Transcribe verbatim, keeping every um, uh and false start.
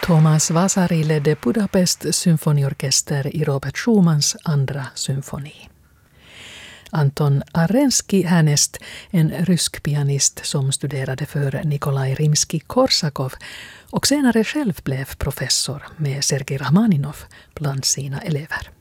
Thomas Vasari ledde Budapest symfoniorkester i Robert Schumans andra symfoni. Anton Arenski härnäst, en rysk pianist som studerade för Nikolaj Rimski-Korsakov och senare själv blev professor med Sergej Rachmaninov bland sina elever.